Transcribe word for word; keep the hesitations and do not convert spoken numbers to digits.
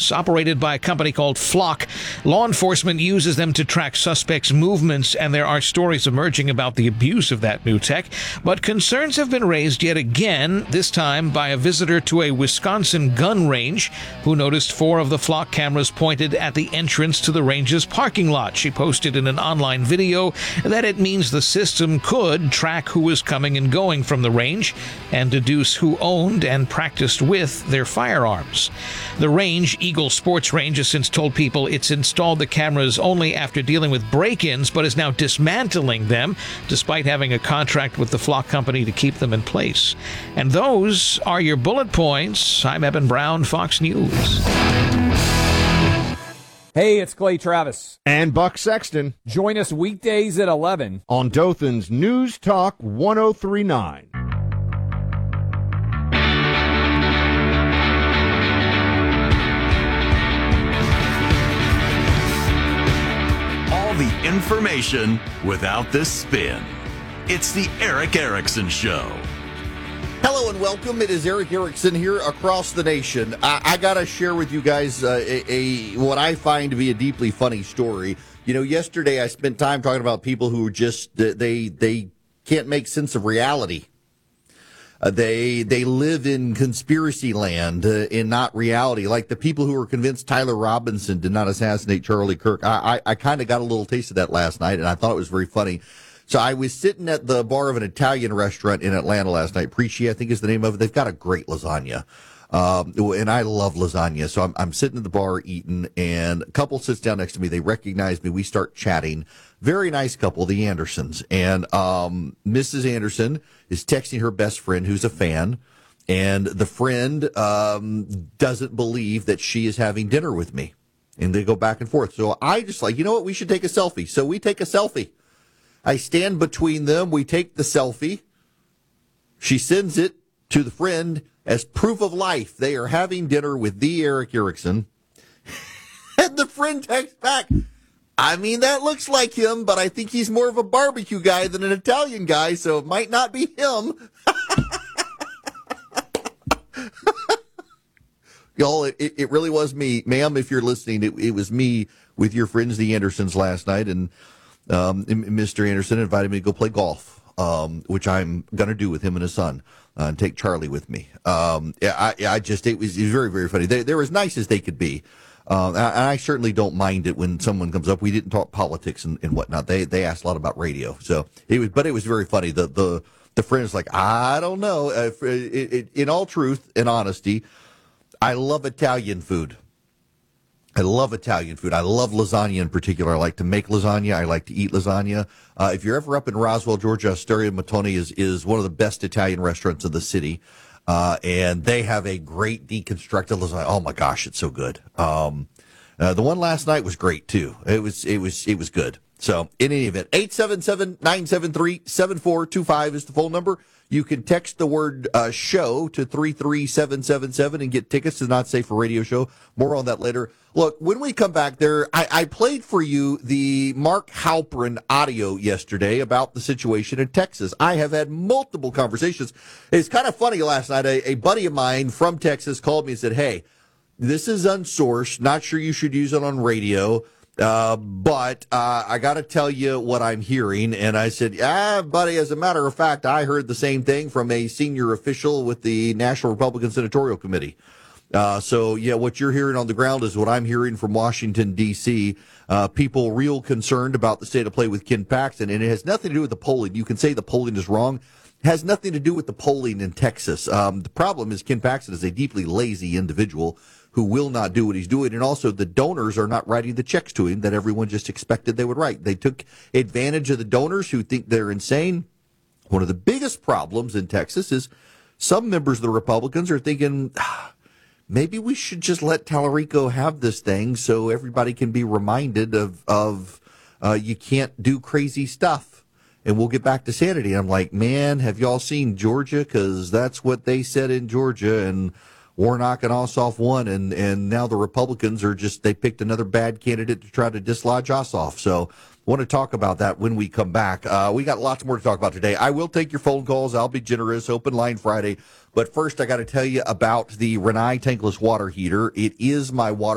cameras operated by a company called Flock. Law enforcement uses them to track suspects' movements, and there are stories emerging about the abuse of that new tech. But concerns have been raised yet again, this time by a visitor to a Wisconsin gun range who noticed four of the Flock cameras pointed at the entrance to the range's parking lot. She posted in an online video that it means the system could track who is coming and going from the range and deduce who owned and practiced with their firearms. The range, Eagle Sports Range, has since told people it's installed the cameras only after dealing with break-ins, but is now dismantling them, despite having a contract with the Flock company to keep them in place. And those are your bullet points. I'm Eben Brown, Fox News. Hey, it's Clay Travis. And Buck Sexton. Join us weekdays at eleven on Dothan's News Talk one oh three point nine. All the information without the spin. It's the Erick Erickson Show. Hello and welcome. It is Erick Erickson here across the nation. I, I got to share with you guys uh, a, a what I find to be a deeply funny story. You know, yesterday I spent time talking about people who just they they can't make sense of reality. Uh, they they live in conspiracy land uh, and not reality. Like the people who are convinced Tyler Robinson did not assassinate Charlie Kirk. I I, I kind of got a little taste of that last night, and I thought it was very funny. So I was sitting at the bar of an Italian restaurant in Atlanta last night. Preci, I think is the name of it. They've got a great lasagna. Um, and I love lasagna. So I'm, I'm sitting at the bar eating, and a couple sits down next to me. They recognize me. We start chatting. Very nice couple, the Andersons. And um, Missus Anderson is texting her best friend who's a fan. And the friend um, doesn't believe that she is having dinner with me. And they go back and forth. So I just like, you know what? We should take a selfie. So we take a selfie. I stand between them. We take the selfie. She sends it to the friend as proof of life. They are having dinner with the Erick Erickson. And the friend texts back, I mean, that looks like him, but I think he's more of a barbecue guy than an Italian guy, so it might not be him. Y'all, it, it really was me. Ma'am, if you're listening, it, it was me with your friends, the Andersons, last night, and Um, Mister Anderson invited me to go play golf, um, which I'm going to do with him and his son, uh, and take Charlie with me. Um, I, I just, it was, it was very, very funny. They, they're as nice as they could be. Um, and I certainly don't mind it when someone comes up. We didn't talk politics and, and whatnot. They, they asked a lot about radio. So it was, but it was very funny. The, the, the friend's like, I don't know. Uh, it, it, in all truth and honesty, I love Italian food. I love Italian food. I love lasagna in particular. I like to make lasagna. I like to eat lasagna. Uh, if you're ever up in Roswell, Georgia, Osteria Mattoni is, is one of the best Italian restaurants in the city. Uh, and they have a great deconstructed lasagna. Oh my gosh, it's so good. Um, uh, the one last night was great too. It was, it was, it was good. So in any event, eight seven seven, nine seven three, seven four two five is the phone number. You can text the word uh, show to three three seven seven seven and get tickets to the Not Safe for Radio show. More on that later. Look, when we come back there, I, I played for you the Mark Halperin audio yesterday about the situation in Texas. I have had multiple conversations. It's kind of funny last night. A, a buddy of mine from Texas called me and said, hey, this is unsourced. Not sure you should use it on radio. Uh, but, uh, I gotta tell you what I'm hearing. And I said, ah, buddy, as a matter of fact, I heard the same thing from a senior official with the National Republican Senatorial Committee. Uh, so yeah, what you're hearing on the ground is what I'm hearing from Washington, D C. Uh, people real concerned about the state of play with Ken Paxton. And it has nothing to do with the polling. You can say the polling is wrong. It has nothing to do with the polling in Texas. Um, the problem is Ken Paxton is a deeply lazy individual who will not do what he's doing. And also the donors are not writing the checks to him that everyone just expected they would write. They took advantage of the donors who think they're insane. One of the biggest problems in Texas is some members of the Republicans are thinking, ah, maybe we should just let Tallarico have this thing so everybody can be reminded of, of uh, you can't do crazy stuff and we'll get back to sanity. And I'm like, man, have y'all seen Georgia? Because that's what they said in Georgia. And Warnock and Ossoff won, and, and now the Republicans are just, they picked another bad candidate to try to dislodge Ossoff. So I want to talk about that when we come back. Uh, we got lots more to talk about today. I will take your phone calls. I'll be generous. Open line Friday. But first, I got to tell you about the Rinnai tankless water heater. It is my water